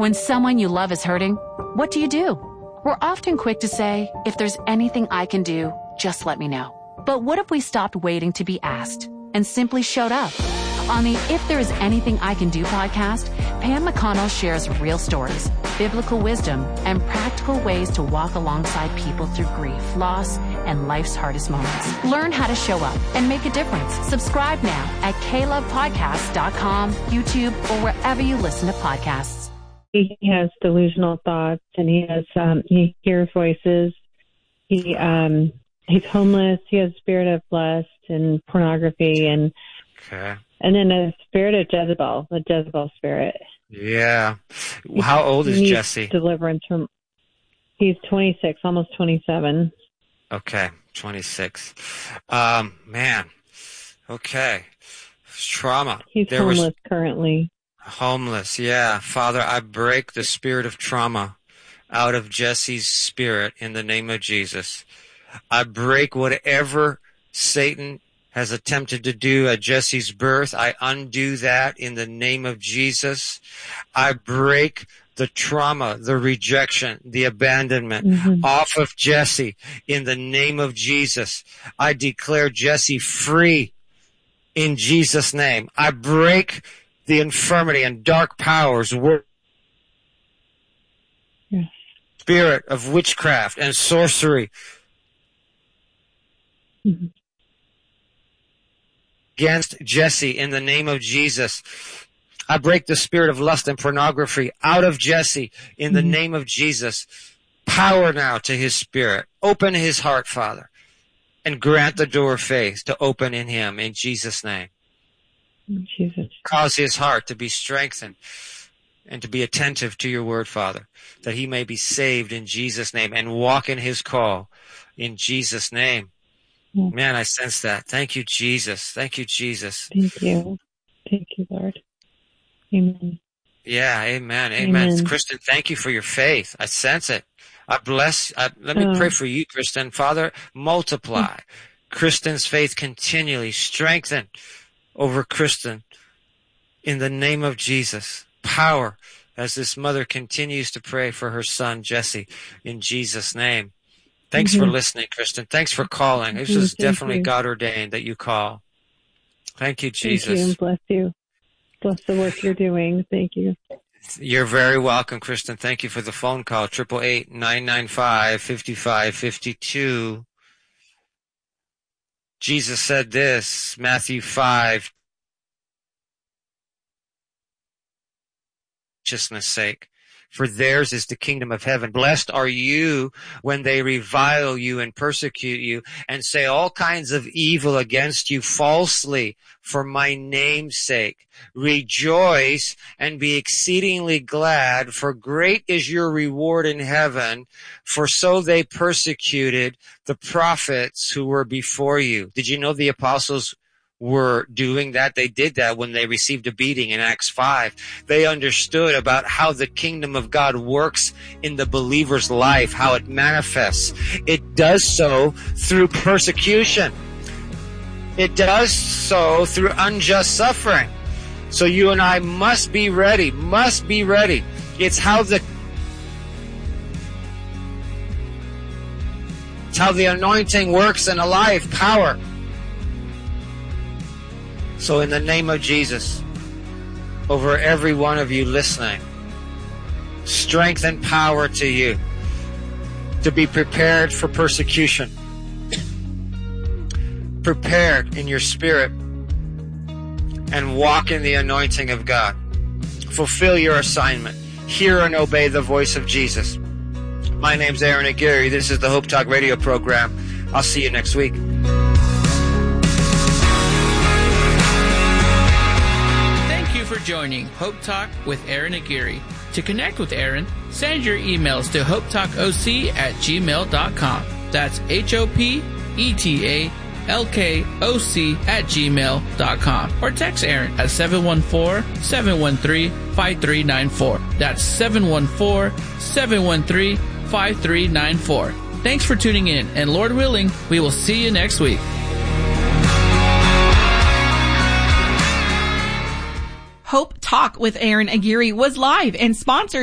When someone you love is hurting, what do? We're often quick to say, if there's anything I can do, just let me know. But what if we stopped waiting to be asked and simply showed up? On the If There Is Anything I Can Do podcast, Pam McConnell shares real stories, biblical wisdom, and practical ways to walk alongside people through grief, loss, and life's hardest moments. Learn how to show up and make a difference. Subscribe now at klovepodcast.com, YouTube, or wherever you listen to podcasts. He has delusional thoughts, and he hears voices. He's homeless. He has a spirit of lust and pornography, and then a spirit of Jezebel, the Jezebel spirit. Yeah. How old is Jesse? Deliverance from. He's 26, almost 27. Okay, 26. Man. Okay. Trauma. He's homeless currently. Homeless, yeah. Father, I break the spirit of trauma out of Jesse's spirit in the name of Jesus. I break whatever Satan has attempted to do at Jesse's birth. I undo that in the name of Jesus. I break the trauma, the rejection, the abandonment off of Jesse in the name of Jesus. I declare Jesse free in Jesus' name. I break the infirmity and dark powers, spirit of witchcraft and sorcery against Jesse in the name of Jesus. I break the spirit of lust and pornography out of Jesse in the name of Jesus. Power now to his spirit. Open his heart, Father, and grant the door of faith to open in him in Jesus' name. Jesus. Cause his heart to be strengthened and to be attentive to your word, Father, that he may be saved in Jesus' name and walk in his call in Jesus' name. Man, I sense that. Thank you, Jesus. Thank you, Jesus. Thank you. Thank you, Lord. Amen. Yeah, amen. Amen. Kristen, thank you for your faith. I sense it. I bless. Let me pray for you, Kristen. Father, multiply Kristen's faith continually. Strengthen over Kristen in the name of Jesus. Power as this mother continues to pray for her son, Jesse, in Jesus' name. Thanks for listening, Kristen. Thanks for calling. This is definitely God ordained that you call. Thank you, Jesus. Thank you, and bless you. Bless the work you're doing. Thank you. You're very welcome, Kristen. Thank you for the phone call. 888-995-5552. Jesus said this, Matthew 5, righteousness' sake. For theirs is the kingdom of heaven. Blessed are you when they revile you and persecute you and say all kinds of evil against you falsely for my name's sake. Rejoice and be exceedingly glad, for great is your reward in heaven, for so they persecuted the prophets who were before you. Did you know the apostles were doing that? They did that when they received a beating in Acts 5. They understood about how the kingdom of God works in the believer's life, how it manifests. It does so through persecution. It does so through unjust suffering. So you and I must be ready, It's how the anointing works in a life, power. So in the name of Jesus, over every one of you listening, strength and power to you to be prepared for persecution. Prepared in your spirit and walk in the anointing of God. Fulfill your assignment. Hear and obey the voice of Jesus. My name's Aaron Aguirre. This is the Hope Talk radio program. I'll see you next week. For joining Hope Talk with Aaron Aguirre. To connect with Aaron, send your emails to hopetalkoc@gmail.com. That's HOPETALKOC@gmail.com. Or text Aaron at 714-713-5394. That's 714-713-5394. Thanks for tuning in, and Lord willing, we will see you next week. Hope Talk with Aaron Aguirre was live and sponsored